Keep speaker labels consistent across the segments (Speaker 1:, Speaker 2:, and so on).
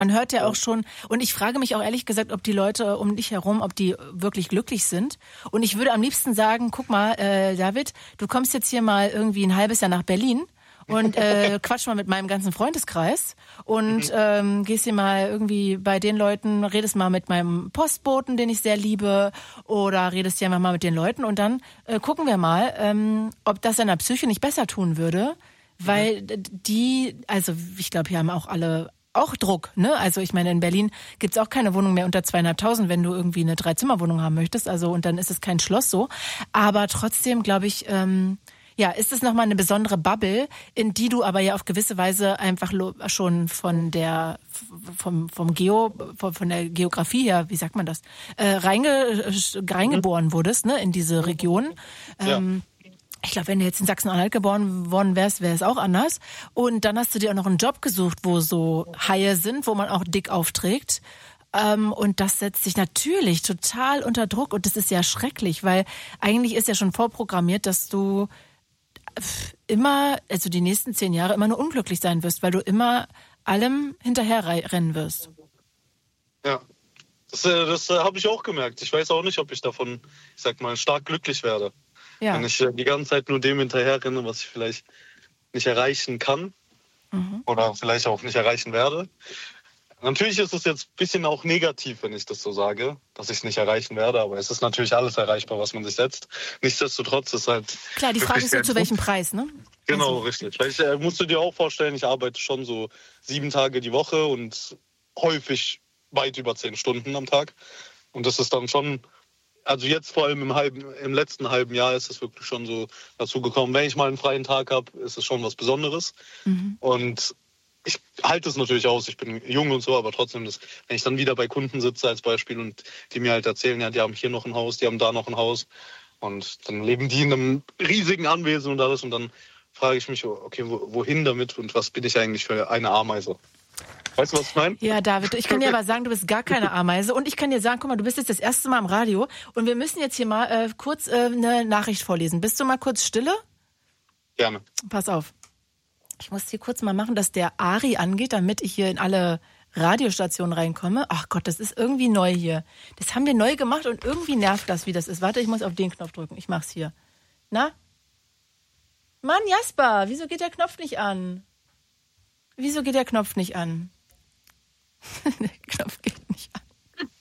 Speaker 1: Man hört ja auch schon, und ich frage mich auch ehrlich gesagt, ob die Leute um dich herum, ob die wirklich glücklich sind. Und ich würde am liebsten sagen, guck mal, David, du kommst jetzt hier mal irgendwie ein halbes Jahr nach Berlin und quatsch mal mit meinem ganzen Freundeskreis und gehst hier mal irgendwie bei den Leuten, redest mal mit meinem Postboten, den ich sehr liebe, oder redest hier einfach mal mit den Leuten und dann gucken wir mal, ob das deiner Psyche nicht besser tun würde, weil also ich glaube, hier haben auch alle auch Druck, ne? Also ich meine, in Berlin gibt's auch keine Wohnung mehr unter 2.500, wenn du irgendwie eine 3-Zimmer-Wohnung haben möchtest. Also und dann ist es kein Schloss so. Aber trotzdem, glaube ich, ist es nochmal eine besondere Bubble, in die du aber ja auf gewisse Weise einfach schon von der Geografie her, wie sagt man das, reingeboren wurdest, ne? In diese Region. Ich glaube, wenn du jetzt in Sachsen-Anhalt geboren worden wärst, wäre es auch anders. Und dann hast du dir auch noch einen Job gesucht, wo so Haie sind, wo man auch dick aufträgt. Und das setzt sich natürlich total unter Druck. Und das ist ja schrecklich, weil eigentlich ist ja schon vorprogrammiert, dass du immer, also die nächsten 10 Jahre immer nur unglücklich sein wirst, weil du immer allem hinterher rennen wirst.
Speaker 2: Ja, das habe ich auch gemerkt. Ich weiß auch nicht, ob ich davon, ich sag mal, stark glücklich werde. Ja. Wenn ich die ganze Zeit nur dem hinterher renne, was ich vielleicht nicht erreichen kann oder vielleicht auch nicht erreichen werde. Natürlich ist es jetzt ein bisschen auch negativ, wenn ich das so sage, dass ich es nicht erreichen werde, aber es ist natürlich alles erreichbar, was man sich setzt. Nichtsdestotrotz ist halt...
Speaker 1: Klar, die Frage ist ja, zu welchem Preis, ne?
Speaker 2: Genau, richtig. Vielleicht musst du dir auch vorstellen, ich arbeite schon so 7 Tage die Woche und häufig weit über 10 Stunden am Tag. Und das ist dann schon... Also jetzt vor allem im letzten halben Jahr ist es wirklich schon so dazu gekommen, wenn ich mal einen freien Tag habe, ist es schon was Besonderes. Und ich halte es natürlich aus, ich bin jung und so, aber trotzdem, wenn ich dann wieder bei Kunden sitze als Beispiel und die mir halt erzählen, ja, die haben hier noch ein Haus, die haben da noch ein Haus und dann leben die in einem riesigen Anwesen und alles und dann frage ich mich, okay, wohin damit und was bin ich eigentlich für eine Ameise? Weißt du, was ich meine?
Speaker 1: Ja, David, ich kann dir aber sagen, du bist gar keine Ameise. Und ich kann dir sagen, guck mal, du bist jetzt das erste Mal im Radio und wir müssen jetzt hier mal kurz eine Nachricht vorlesen. Bist du mal kurz stille?
Speaker 2: Gerne.
Speaker 1: Pass auf. Ich muss hier kurz mal machen, dass der Ari angeht, damit ich hier in alle Radiostationen reinkomme. Ach Gott, das ist irgendwie neu hier. Das haben wir neu gemacht und irgendwie nervt das, wie das ist. Warte, ich muss auf den Knopf drücken. Ich mach's hier. Na? Mann, Jasper, wieso geht der Knopf nicht an? Wieso geht der Knopf nicht an? Der Knopf geht nicht an.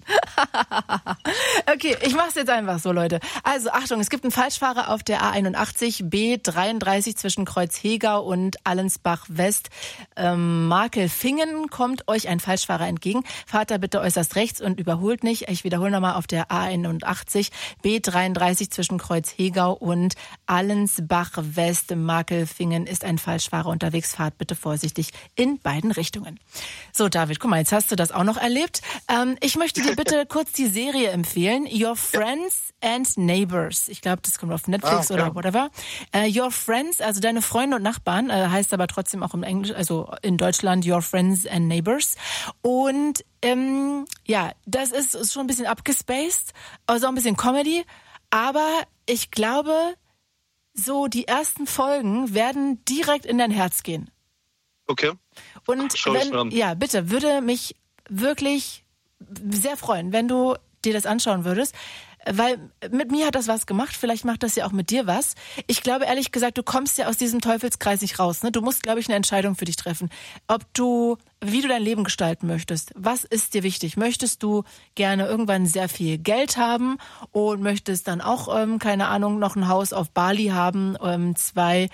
Speaker 1: Okay, ich mach's jetzt einfach so, Leute. Also Achtung, es gibt einen Falschfahrer auf der A81 B33 zwischen Kreuzhegau und Allensbach West. Markelfingen kommt euch ein Falschfahrer entgegen. Fahrt da bitte äußerst rechts und überholt nicht. Ich wiederhole nochmal, auf der A81 B33 zwischen Kreuzhegau und Allensbach West. Markelfingen ist ein Falschfahrer unterwegs. Fahrt bitte vorsichtig in beiden Richtungen. So, David, guck mal, jetzt hast du das auch noch erlebt. Ich möchte dir bitte kurz die Serie empfehlen. Your Friends and Neighbors. Ich glaube, das kommt auf Netflix oder whatever. Your Friends, also deine Freunde und Nachbarn, heißt aber trotzdem auch im Englisch, also in Deutschland Your Friends and Neighbors. Und das ist schon ein bisschen abgespaced, also auch ein bisschen Comedy. Aber ich glaube, so die ersten Folgen werden direkt in dein Herz gehen.
Speaker 2: Okay.
Speaker 1: Und bitte, würde mich wirklich sehr freuen, wenn du dir das anschauen würdest, weil mit mir hat das was gemacht, vielleicht macht das ja auch mit dir was. Ich glaube ehrlich gesagt, du kommst ja aus diesem Teufelskreis nicht raus, ne? Du musst, glaube ich, eine Entscheidung für dich treffen, wie du dein Leben gestalten möchtest. Was ist dir wichtig? Möchtest du gerne irgendwann sehr viel Geld haben und möchtest dann auch, keine Ahnung, noch ein Haus auf Bali haben, 2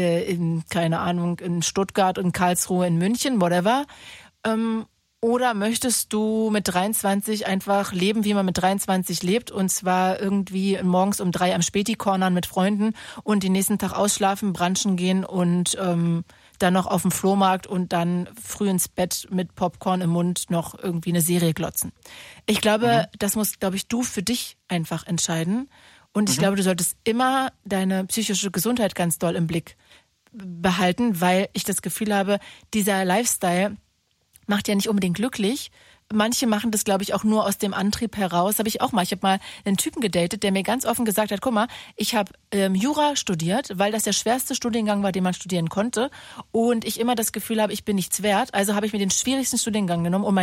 Speaker 1: in Stuttgart, in Karlsruhe, in München, whatever. Oder möchtest du mit 23 einfach leben, wie man mit 23 lebt, und zwar irgendwie morgens um 3 am Späti-Cornern mit Freunden und den nächsten Tag ausschlafen, brunchen gehen und dann noch auf dem Flohmarkt und dann früh ins Bett mit Popcorn im Mund noch irgendwie eine Serie glotzen. Ich glaube, das musst, glaube ich, du für dich einfach entscheiden. Und ich glaube, du solltest immer deine psychische Gesundheit ganz doll im Blick behalten, weil ich das Gefühl habe, dieser Lifestyle macht ja nicht unbedingt glücklich. Manche machen das, glaube ich, auch nur aus dem Antrieb heraus. Habe ich auch mal. Ich habe mal einen Typen gedatet, der mir ganz offen gesagt hat, guck mal, ich habe Jura studiert, weil das der schwerste Studiengang war, den man studieren konnte. Und ich immer das Gefühl habe, ich bin nichts wert. Also habe ich mir den schwierigsten Studiengang genommen, um mein